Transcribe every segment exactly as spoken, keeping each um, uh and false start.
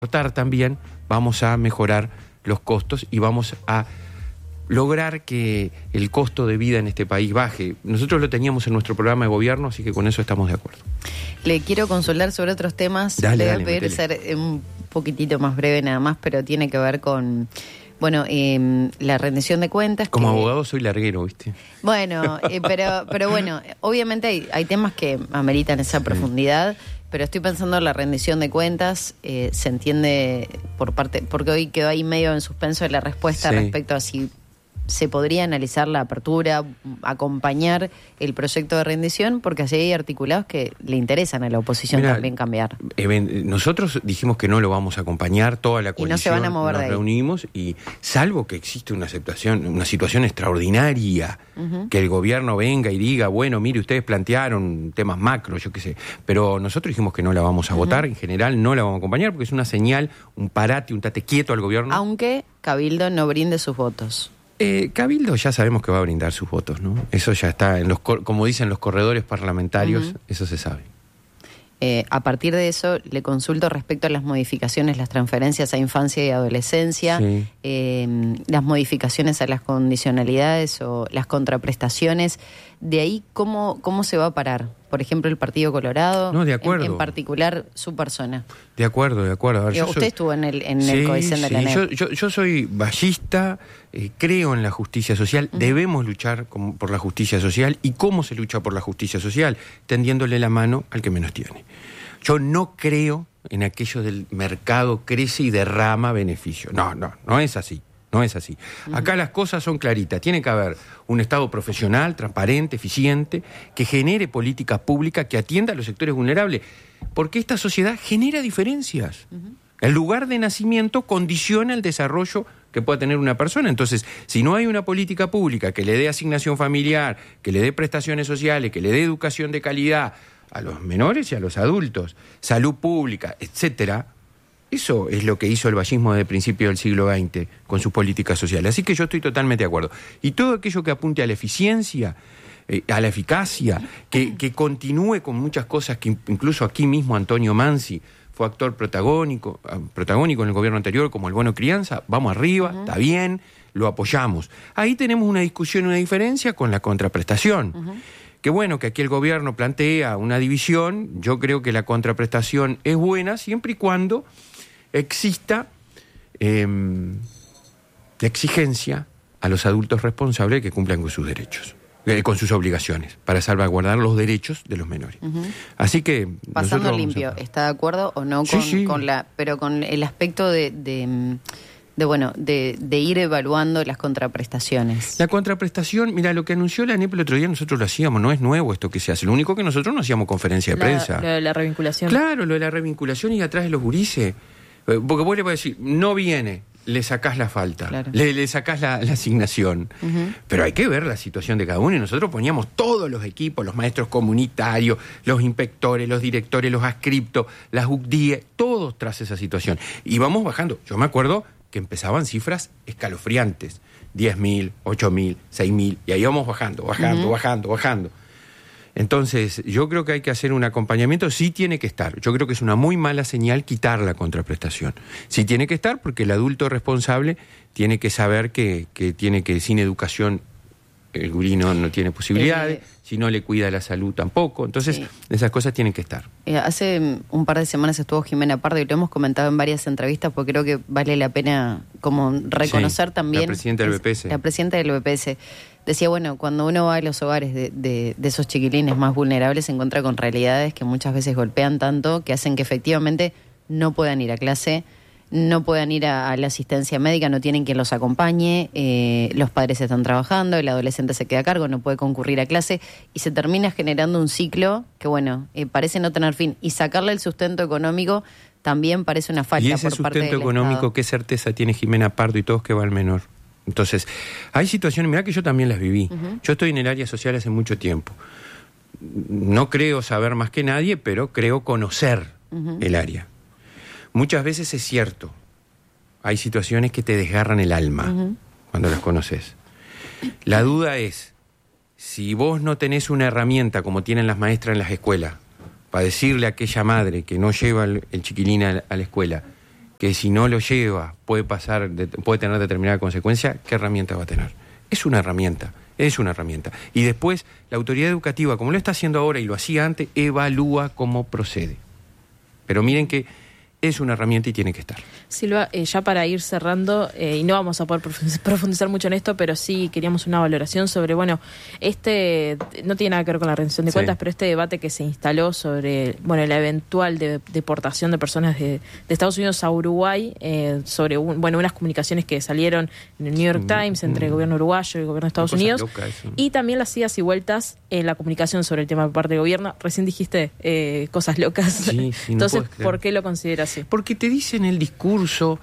también vamos a mejorar los costos y vamos a lograr que el costo de vida en este país baje. Nosotros lo teníamos en nuestro programa de gobierno, así que con eso estamos de acuerdo. Le quiero consultar sobre otros temas. Dale, Le voy a dale, pedir ser un poquitito más breve nada más, pero tiene que ver con, bueno, eh, la rendición de cuentas. Como que, abogado soy larguero, ¿viste? Bueno, eh, pero, pero bueno, obviamente hay, hay temas que ameritan esa profundidad. Pero estoy pensando en la rendición de cuentas, eh, se entiende por parte, porque hoy quedó ahí medio en suspenso la respuesta sí. respecto a si se podría analizar la apertura, acompañar el proyecto de rendición, porque así hay articulados que le interesan a la oposición Mirá, también cambiar. Nosotros dijimos que no lo vamos a acompañar, toda la coalición. Y no se van a mover nos de ahí. reunimos y salvo que existe una aceptación, una situación extraordinaria, uh-huh. que el gobierno venga y diga, bueno, mire, ustedes plantearon temas macro, yo qué sé, pero nosotros dijimos que no la vamos a uh-huh. votar, en general no la vamos a acompañar porque es una señal, un parate, un tate quieto al gobierno. Aunque Cabildo no brinde sus votos. Eh, Cabildo ya sabemos que va a brindar sus votos, ¿no? Eso ya está, en los como dicen los corredores parlamentarios, uh-huh. eso se sabe. Eh, a partir de eso, le consulto respecto a las modificaciones, las transferencias a infancia y adolescencia, sí. eh, las modificaciones a las condicionalidades o las contraprestaciones. De ahí, ¿cómo, cómo se va a parar? Por ejemplo, el Partido Colorado, no, de acuerdo. En, en particular su persona. De acuerdo, de acuerdo. A ver, yo usted soy... estuvo en el, en sí, el CODICEN sí. de la N E P. Yo, yo, yo soy ballista, eh, creo en la justicia social, uh-huh. debemos luchar con, por la justicia social. ¿Y cómo se lucha por la justicia social? Tendiéndole la mano al que menos tiene. Yo no creo en aquello del mercado crece y derrama beneficio. No, no, no es así. No es así. Acá las cosas son claritas. Tiene que haber un Estado profesional, transparente, eficiente, que genere política pública, que atienda a los sectores vulnerables. Porque esta sociedad genera diferencias. Uh-huh. El lugar de nacimiento condiciona el desarrollo que pueda tener una persona. Entonces, si no hay una política pública que le dé asignación familiar, que le dé prestaciones sociales, que le dé educación de calidad a los menores y a los adultos, salud pública, etcétera, eso es lo que hizo el vallismo desde el principio del siglo veinte con sus políticas sociales. Así que yo estoy totalmente de acuerdo. Y todo aquello que apunte a la eficiencia, eh, a la eficacia, que, que continúe con muchas cosas que incluso aquí mismo Antonio Mansi fue actor protagónico, protagónico en el gobierno anterior, como el bono crianza, vamos arriba, uh-huh. está bien, lo apoyamos. Ahí tenemos una discusión, una diferencia con la contraprestación. Uh-huh. Qué bueno que aquí el gobierno plantea una división. Yo creo que la contraprestación es buena siempre y cuando exista eh, la exigencia a los adultos responsables que cumplan con sus derechos, eh, con sus obligaciones, para salvaguardar los derechos de los menores. Uh-huh. Así que pasando limpio, a... ¿está de acuerdo o no con, sí, sí. con la, pero con el aspecto de, de, de bueno, de, de ir evaluando las contraprestaciones? La contraprestación, mira, lo que anunció la N E P el otro día nosotros lo hacíamos, no es nuevo esto que se hace. Lo único que nosotros no hacíamos conferencia de la, prensa. Lo de la revinculación. Claro, lo de la revinculación y atrás de los gurises. Porque vos le vas a decir, no viene, le sacás la falta, claro. le, le sacás la, la asignación. Uh-huh. Pero hay que ver la situación de cada uno y nosotros poníamos todos los equipos, los maestros comunitarios, los inspectores, los directores, los adscriptos, las U C D I E, todos tras esa situación. Y vamos bajando. Yo me acuerdo que empezaban cifras escalofriantes, diez mil, ocho mil, seis mil, y ahí vamos bajando, bajando, uh-huh. bajando, bajando. Entonces, yo creo que hay que hacer un acompañamiento, sí tiene que estar. Yo creo que es una muy mala señal quitar la contraprestación. Sí tiene que estar porque el adulto responsable tiene que saber que, que tiene que, sin educación, el gurí no, no tiene posibilidades, eh, si no le cuida la salud tampoco. Entonces, sí. esas cosas tienen que estar. Eh, hace un par de semanas estuvo Jimena Pardo y lo hemos comentado en varias entrevistas porque creo que vale la pena como reconocer sí, también... La presidenta del B P S. La presidenta del B P S. Decía, bueno, cuando uno va a los hogares de, de, de esos chiquilines más vulnerables se encuentra con realidades que muchas veces golpean tanto que hacen que efectivamente no puedan ir a clase, no puedan ir a, a la asistencia médica, no tienen quien los acompañe, eh, los padres están trabajando, el adolescente se queda a cargo, no puede concurrir a clase y se termina generando un ciclo que, bueno, eh, parece no tener fin. Y sacarle el sustento económico también parece una falta por parte del Estado. ¿Y ese sustento económico qué certeza tiene Jimena Pardo y todos que va al menor? Entonces, hay situaciones, mirá que yo también las viví. Uh-huh. Yo estoy en el área social hace mucho tiempo. No creo saber más que nadie, pero creo conocer uh-huh. el área. Muchas veces es cierto. Hay situaciones que te desgarran el alma uh-huh. cuando las conoces. La duda es, si vos no tenés una herramienta como tienen las maestras en las escuelas, para decirle a aquella madre que no lleva el, el chiquilín a, a la escuela, que si no lo lleva puede pasar, de, puede tener determinada consecuencia, ¿qué herramienta va a tener? Es una herramienta, es una herramienta. Y después, la autoridad educativa, como lo está haciendo ahora y lo hacía antes, evalúa cómo procede. Pero miren que es una herramienta y tiene que estar. Silva, eh, ya para ir cerrando, eh, y no vamos a poder profundizar mucho en esto, pero sí queríamos una valoración sobre, bueno, este, no tiene nada que ver con la rendición de cuentas, sí. pero este debate que se instaló sobre, bueno, la eventual de, deportación de personas de, de Estados Unidos a Uruguay, eh, sobre, un, bueno, unas comunicaciones que salieron en el New York Times entre el gobierno uruguayo y el gobierno de Estados Unidos, y también las idas y vueltas en la comunicación sobre el tema por parte del gobierno. Recién dijiste eh, cosas locas, sí, sí, entonces, no ¿por qué lo consideras? Sí. Porque te dicen el discurso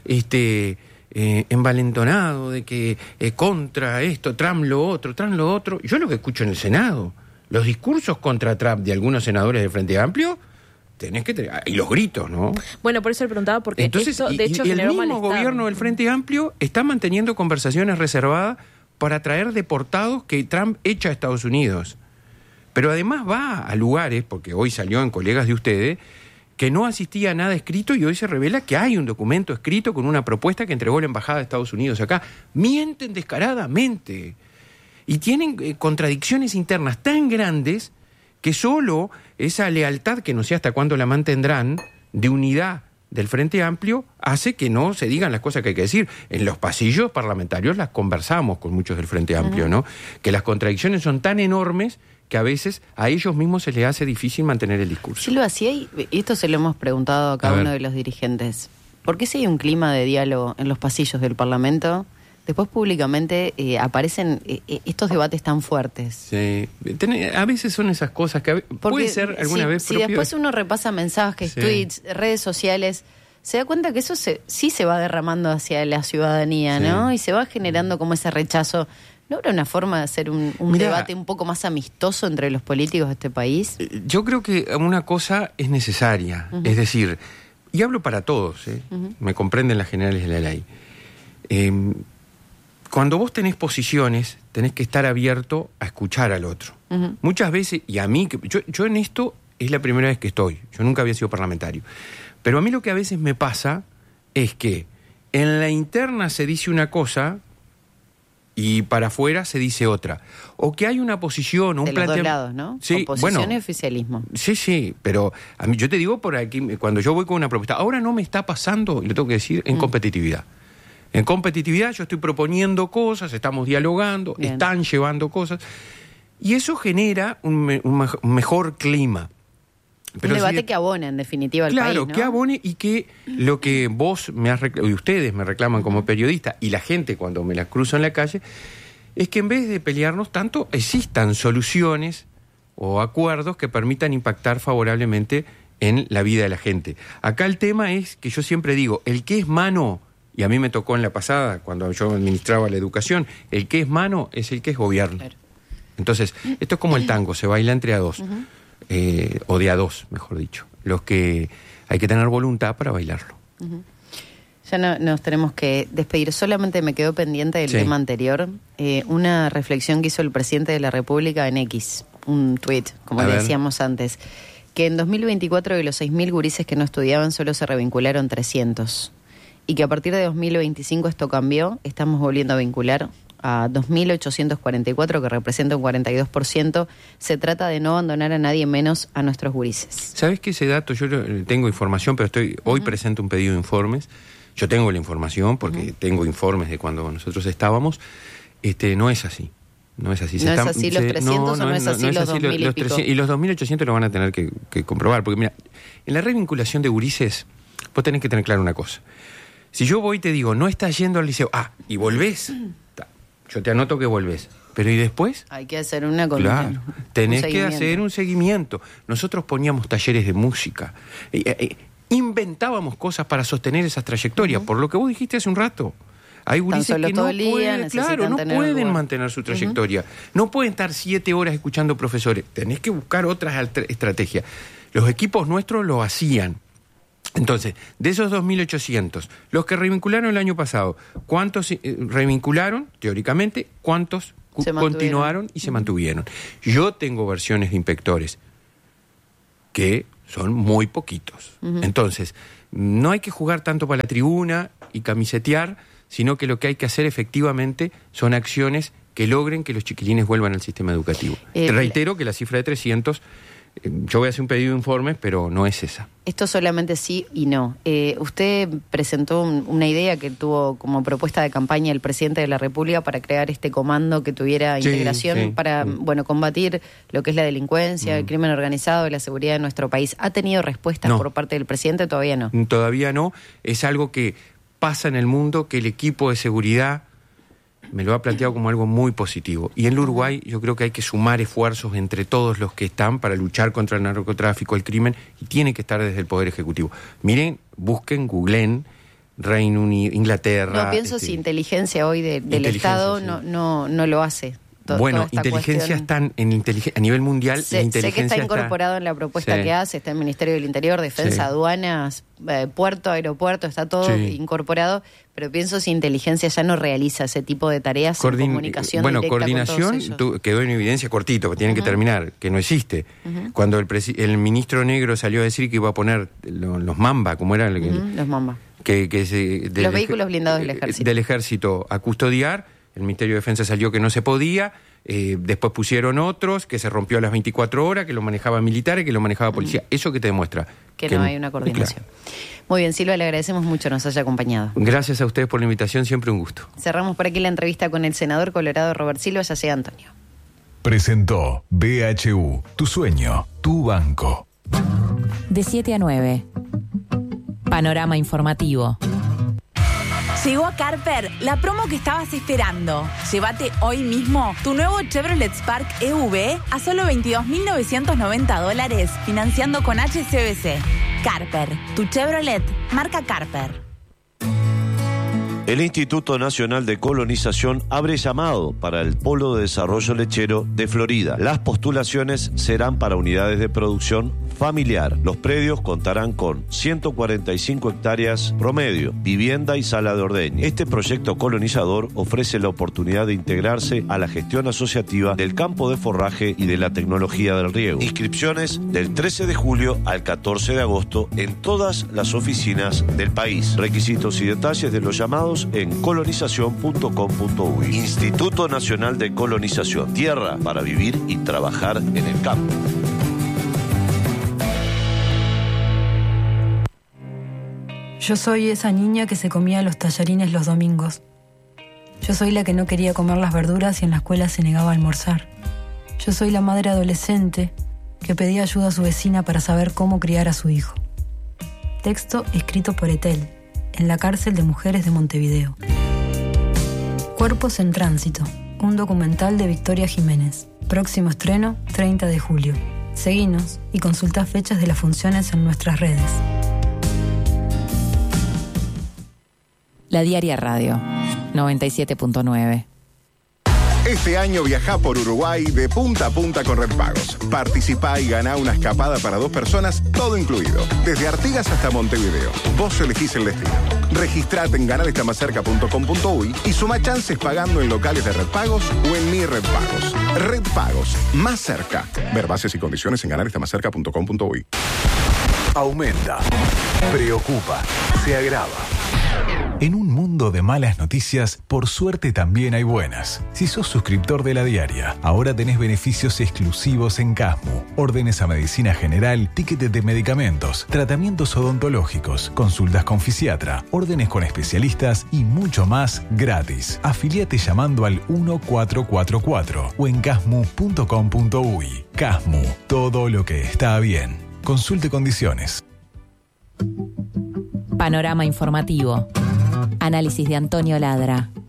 este eh, envalentonado de que eh, contra esto, Trump lo otro, Trump lo otro. Yo lo que escucho en el Senado, los discursos contra Trump de algunos senadores del Frente Amplio, tenés que tener, y los gritos, ¿no? Bueno, por eso le preguntaba, porque entonces, esto, de y, hecho, y el generó mismo malestar. Gobierno del Frente Amplio está manteniendo conversaciones reservadas para traer deportados que Trump echa a Estados Unidos. Pero además va a lugares, porque hoy salió en colegas de ustedes, que no asistía a nada escrito y hoy se revela que hay un documento escrito con una propuesta que entregó la Embajada de Estados Unidos acá. Mienten descaradamente y tienen eh, contradicciones internas tan grandes que solo esa lealtad, que no sé hasta cuándo la mantendrán, de unidad del Frente Amplio, hace que no se digan las cosas que hay que decir. En los pasillos parlamentarios las conversamos con muchos del Frente Amplio, uh-huh. ¿no? Que las contradicciones son tan enormes que a veces a ellos mismos se les hace difícil mantener el discurso. Sí, lo hacía, y esto se lo hemos preguntado a cada a uno de los dirigentes. ¿Por qué si hay un clima de diálogo en los pasillos del Parlamento, después públicamente eh, aparecen eh, estos debates tan fuertes? Sí, a veces son esas cosas que Porque puede ser alguna si, vez si propio... después uno repasa mensajes, sí. tweets, redes sociales, se da cuenta que eso se, sí se va derramando hacia la ciudadanía, sí. ¿no? Y se va generando como ese rechazo. ¿No habrá una forma de hacer un, un Mirá, debate un poco más amistoso entre los políticos de este país? Yo creo que una cosa es necesaria, uh-huh. es decir, y hablo para todos, ¿eh? uh-huh. me comprenden las generales de la ley. Eh, cuando vos tenés posiciones, tenés que estar abierto a escuchar al otro. Uh-huh. Muchas veces, y a mí, yo, yo en esto es la primera vez que estoy, yo nunca había sido parlamentario, pero a mí lo que a veces me pasa es que en la interna se dice una cosa y para afuera se dice otra. O que hay una posición, un de los dos lados, ¿no? Sí, oposición bueno, y oficialismo. Sí, sí, pero a mí, yo te digo por aquí, cuando yo voy con una propuesta, ahora no me está pasando, y lo tengo que decir, en mm. competitividad. En competitividad yo estoy proponiendo cosas, estamos dialogando, Bien. están llevando cosas, y eso genera un, me, un mejor clima. Pero un debate si, que abone, en definitiva, al claro, país, ¿no? Claro, que abone, y que lo que vos me has reclamado, y ustedes me reclaman como periodista, y la gente cuando me la cruzo en la calle, es que en vez de pelearnos tanto, existan soluciones o acuerdos que permitan impactar favorablemente en la vida de la gente. Acá el tema es que yo siempre digo, el que es mano, y a mí me tocó en la pasada, cuando yo administraba la educación, el que es mano es el que es gobierno. Claro. Entonces, esto es como el tango, se baila entre a dos. Uh-huh. Eh, o de a dos, mejor dicho, los que hay que tener voluntad para bailarlo. Uh-huh. Ya no, nos tenemos que despedir. Solamente me quedó pendiente del sí. tema anterior, eh, una reflexión que hizo el presidente de la República en X, un tuit, como a le ver. decíamos antes, que en dos mil veinticuatro de los seis mil gurises que no estudiaban solo se revincularon trescientos, y que a partir de dos mil veinticinco esto cambió, estamos volviendo a vincular a dos mil ochocientos cuarenta y cuatro, que representa un cuarenta y dos por ciento. Se trata de no abandonar a nadie, menos a nuestros gurises. ¿Sabes que ese dato? Yo tengo información, pero estoy hoy uh-huh. presento un pedido de informes. Yo tengo la información porque uh-huh. tengo informes de cuando nosotros estábamos. Este, no es así. No es así. Se ¿No está, es así los trescientos no, o no, no es así no, no los dos mil y pico? Y los dos mil ochocientos lo van a tener que, que comprobar. Porque mira, en la revinculación de gurises, vos tenés que tener claro una cosa. Si yo voy y te digo, no estás yendo al liceo, ah, y volvés, yo te anoto que volvés. Pero ¿y después? Hay que hacer una con Claro, tenés que hacer un seguimiento. Nosotros poníamos talleres de música, eh, eh, inventábamos cosas para sostener esas trayectorias, uh-huh. por lo que vos dijiste hace un rato. Hay gurises que no pueden, claro, no pueden mantener su trayectoria. Uh-huh. No pueden estar siete horas escuchando profesores. Tenés que buscar otras alter- estrategias. Los equipos nuestros lo hacían. Entonces, de esos dos mil ochocientos, los que revincularon el año pasado, ¿cuántos eh, revincularon, teóricamente? ¿Cuántos cu- continuaron y se mantuvieron? Yo tengo versiones de inspectores que son muy poquitos. Uh-huh. Entonces, no hay que jugar tanto para la tribuna y camisetear, sino que lo que hay que hacer efectivamente son acciones que logren que los chiquilines vuelvan al sistema educativo. Eh, Te reitero que la cifra de trescientos, eh, yo voy a hacer un pedido de informes, pero no es esa. Esto solamente sí y no. Eh, usted presentó un, una idea que tuvo como propuesta de campaña el presidente de la República para crear este comando que tuviera sí, integración sí, para, mm. bueno, combatir lo que es la delincuencia, mm. el crimen organizado y la seguridad de nuestro país. ¿Ha tenido respuestas no. por parte del presidente? Todavía no. Todavía no. Es algo que pasa en el mundo, que el equipo de seguridad me lo ha planteado como algo muy positivo. Y en el Uruguay yo creo que hay que sumar esfuerzos entre todos los que están para luchar contra el narcotráfico, el crimen, y tiene que estar desde el Poder Ejecutivo. Miren, busquen, googleen Reino Unido, Inglaterra... No, pienso este, si inteligencia hoy de, del inteligencia, Estado sí. no, no, no lo hace. To- bueno, inteligencia está en inteligen- a nivel mundial. Sé, la inteligencia sé que está incorporado está... en la propuesta sí. que hace, está el Ministerio del Interior, Defensa, sí. aduanas, eh, puerto, aeropuerto, está todo sí. incorporado, pero pienso si inteligencia ya no realiza ese tipo de tareas Coordin- en comunicación Bueno, directa coordinación con tu, quedó en evidencia cortito, que tienen uh-huh. que terminar, que no existe. Uh-huh. Cuando el, presi- el ministro negro salió a decir que iba a poner lo, los Mamba, ¿cómo era? El, uh-huh. Los Mamba. Que, que se, los vehículos blindados del ejército. Del ejército a custodiar, el Ministerio de Defensa salió que no se podía. Eh, después pusieron otros, que se rompió a las veinticuatro horas, que lo manejaban militares, que lo manejaba policía. Uh-huh. ¿Eso qué te demuestra? Que, que no hay una coordinación. Claro. Muy bien, Silva, le agradecemos mucho nos haya acompañado. Gracias a ustedes por la invitación, siempre un gusto. Cerramos por aquí la entrevista con el senador colorado Robert Silva. Ya sea Antonio. Presentó B H U, tu sueño, tu banco. De siete a nueve. Panorama informativo. Llegó a Carper la promo que estabas esperando. Llévate hoy mismo tu nuevo Chevrolet Spark E V a solo veintidós mil novecientos noventa dólares, financiando con H S B C. Carper, tu Chevrolet, marca Carper. El Instituto Nacional de Colonización abre llamado para el Polo de Desarrollo Lechero de Florida. Las postulaciones serán para unidades de producción familiar. Los predios contarán con ciento cuarenta y cinco hectáreas promedio, vivienda y sala de ordeño. Este proyecto colonizador ofrece la oportunidad de integrarse a la gestión asociativa del campo de forraje y de la tecnología del riego. Inscripciones del trece de julio al catorce de agosto en todas las oficinas del país. Requisitos y detalles de los llamados en colonización punto com punto uy. Instituto Nacional de Colonización. Tierra para vivir y trabajar en el campo. Yo soy esa niña que se comía los tallarines los domingos. Yo soy la que no quería comer las verduras y en la escuela se negaba a almorzar. Yo soy la madre adolescente que pedía ayuda a su vecina para saber cómo criar a su hijo. Texto escrito por Etel, en la cárcel de mujeres de Montevideo. Cuerpos en Tránsito, un documental de Victoria Jiménez. Próximo estreno, treinta de julio. Seguinos y consulta fechas de las funciones en nuestras redes. La Diaria Radio, noventa y siete punto nueve. Este año viajá por Uruguay de punta a punta con Red Pagos. Participá y ganá una escapada para dos personas, todo incluido. Desde Artigas hasta Montevideo. Vos elegís el destino. Registrate en ganar está más cerca punto com punto uy y suma chances pagando en locales de Red Pagos o en Mi Red Pagos. Red Pagos, más cerca. Ver bases y condiciones en ganar está más cerca punto com punto uy. Aumenta, preocupa, se agrava. En un mundo de malas noticias, por suerte también hay buenas. Si sos suscriptor de La Diaria, ahora tenés beneficios exclusivos en Casmu. Órdenes a medicina general, tickets de medicamentos, tratamientos odontológicos, consultas con fisiatra, órdenes con especialistas y mucho más gratis. Afiliate llamando al uno cuatro cuatro cuatro o en casmu punto com punto uy. Casmu, todo lo que está bien. Consulte condiciones. Panorama informativo. Análisis de Antonio Ladra.